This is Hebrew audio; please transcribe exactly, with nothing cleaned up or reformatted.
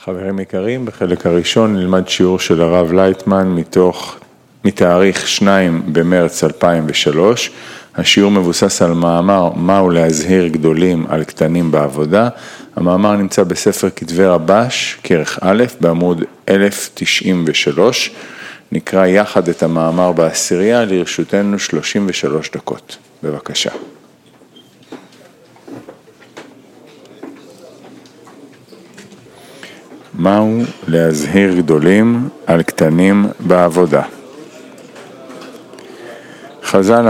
חברים יקרים, בחלק הראשון נלמד שיעור של הרב לייטמן מתוך, מתאריך שני במרץ אלפיים ושלוש. השיעור מבוסס על מאמר מהו להזהיר גדולים על קטנים בעבודה. המאמר נמצא בספר כתבי רבש, כרך א', בעמוד אלף תשעים ושלוש. נקרא יחד את המאמר בעשירייה, לרשותנו שלושים ושלוש דקות. בבקשה. מהו להזהיר גדולים על קטנים בעבודה? חז"ל